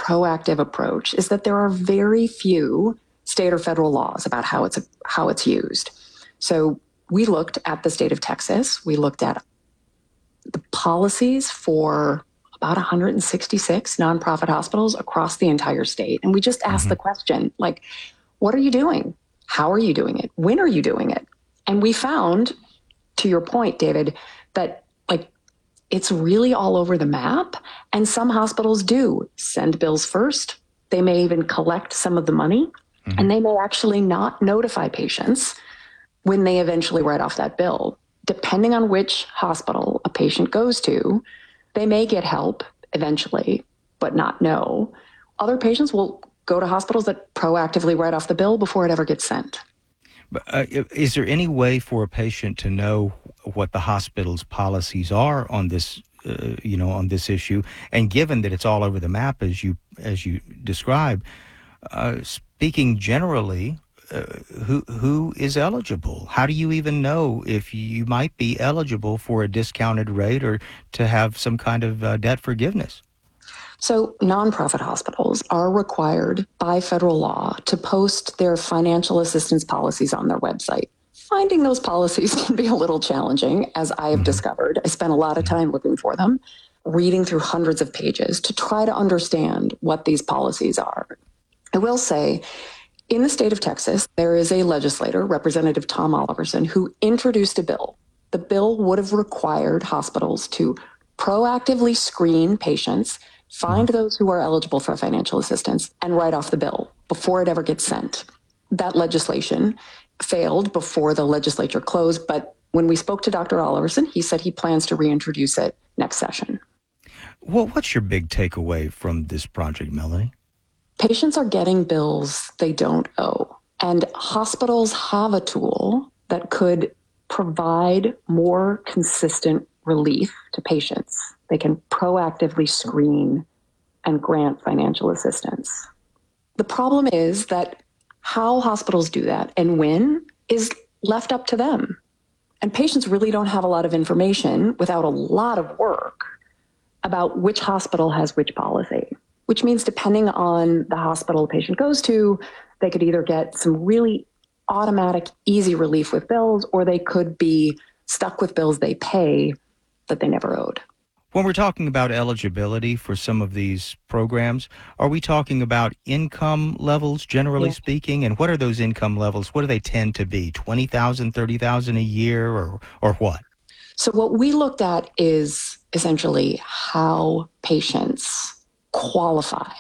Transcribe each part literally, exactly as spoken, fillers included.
proactive approach is that there are very few state or federal laws about how it's how it's used. So we looked at the state of Texas. We looked at the policies for about one hundred sixty-six nonprofit hospitals across the entire state. And we just asked mm-hmm. the question, like, what are you doing? How are you doing it? When are you doing it? And we found, to your point, David, that like it's really all over the map. And some hospitals do send bills first. They may even collect some of the money, mm-hmm. and they may actually not notify patients when they eventually write off that bill. Depending on which hospital a patient goes to, they may get help eventually, but not know. Other patients will go to hospitals that proactively write off the bill before it ever gets sent. But, uh, is there any way for a patient to know what the hospital's policies are on this, uh, you know, on this issue? And given that it's all over the map, as you as you describe, uh, speaking generally, uh, who who is eligible? How do you even know if you might be eligible for a discounted rate or to have some kind of uh, debt forgiveness? So nonprofit hospitals are required by federal law to post their financial assistance policies on their website. Finding those policies can be a little challenging, as I have mm-hmm. discovered. I spent a lot of time looking for them, reading through hundreds of pages to try to understand what these policies are. I will say, in the state of Texas, there is a legislator, Representative Tom Oliverson, who introduced a bill. The bill would have required hospitals to proactively screen patients, find those who are eligible for financial assistance, and write off the bill before it ever gets sent. That legislation failed before the legislature closed, but when we spoke to Doctor Oliverson, he said he plans to reintroduce it next session. Well, what's your big takeaway from this project, Melanie? Patients are getting bills they don't owe, and hospitals have a tool that could provide more consistent relief to patients. They can proactively screen and grant financial assistance. The problem is that how hospitals do that and when is left up to them. And patients really don't have a lot of information without a lot of work about which hospital has which policy, which means depending on the hospital the patient goes to, they could either get some really automatic, easy relief with bills, or they could be stuck with bills they pay that they never owed. When we're talking about eligibility for some of these programs, are we talking about income levels, generally yeah. speaking? And what are those income levels? What do they tend to be? twenty thousand dollars, thirty thousand dollars a year, or or what? So what we looked at is essentially how patients qualify.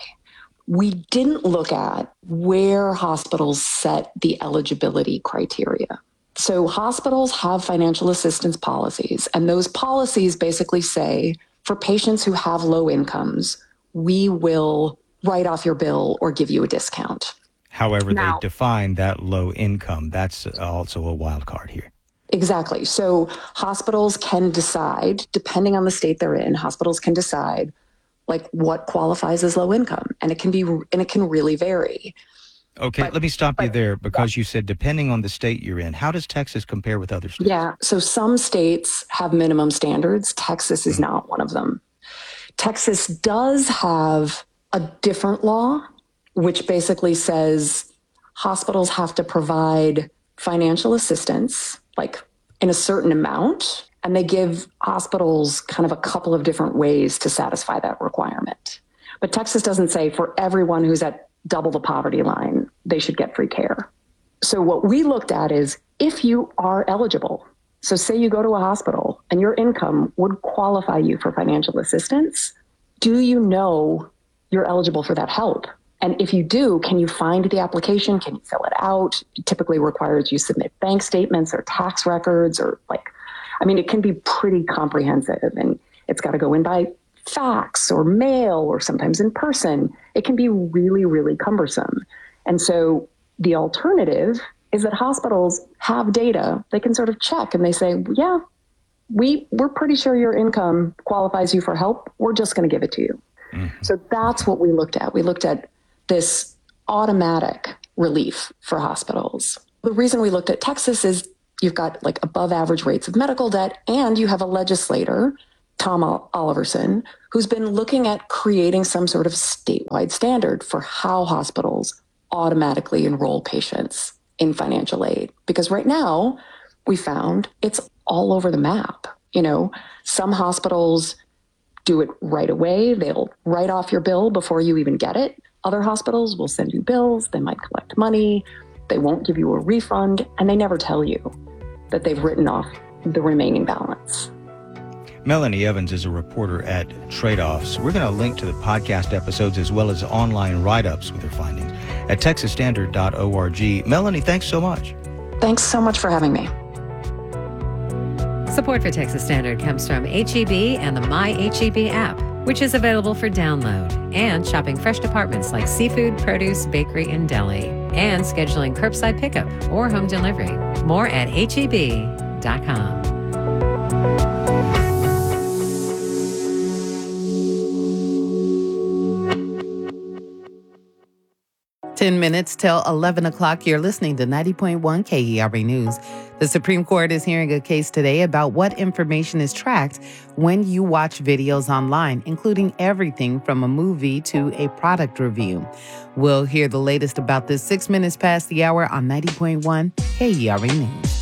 We didn't look at where hospitals set the eligibility criteria. So hospitals have financial assistance policies, and those policies basically say, for patients who have low incomes, we will write off your bill or give you a discount. However, now, they define that low income. That's also a wild card here. Exactly. So hospitals can decide, depending on the state they're in, hospitals can decide like what qualifies as low income, and it can be, and it can really vary. Okay, but, let me stop but, you there because yeah. you said depending on the state you're in. How does Texas compare with other states? Yeah, so some states have minimum standards. Texas is mm-hmm. not one of them. Texas does have a different law, which basically says hospitals have to provide financial assistance, like in a certain amount, and they give hospitals kind of a couple of different ways to satisfy that requirement. But Texas doesn't say for everyone who's at double the poverty line, they should get free care. So what we looked at is if you are eligible, so say you go to a hospital and your income would qualify you for financial assistance, do you know you're eligible for that help? And if you do, can you find the application? Can you fill it out? It typically requires you submit bank statements or tax records or like, I mean, it can be pretty comprehensive, and it's got to go in by fax or mail or sometimes in person. It can be really, really cumbersome. And so the alternative is that hospitals have data they can sort of check, and they say, yeah, we, we're pretty sure your income qualifies you for help. We're just going to give it to you. Mm-hmm. So that's what we looked at. We looked at this automatic relief for hospitals. The reason we looked at Texas is you've got like above average rates of medical debt, and you have a legislator Tom Oliverson, who's been looking at creating some sort of statewide standard for how hospitals automatically enroll patients in financial aid. Because right now, we found it's all over the map. You know, some hospitals do it right away. They'll write off your bill before you even get it. Other hospitals will send you bills. They might collect money. They won't give you a refund. And they never tell you that they've written off the remaining balance. Melanie Evans is a reporter at Trade-Offs. We're going to link to the podcast episodes as well as online write-ups with her findings at texas standard dot org. Melanie, thanks so much. Thanks so much for having me. Support for Texas Standard comes from H E B and the My H E B app, which is available for download, and shopping fresh departments like seafood, produce, bakery, and deli, and scheduling curbside pickup or home delivery. More at H E B dot com. ten minutes till eleven o'clock. You're listening to ninety point one K E R A News. The Supreme Court is hearing a case today about what information is tracked when you watch videos online, including everything from a movie to a product review. We'll hear the latest about this six minutes past the hour on ninety point one K E R A News.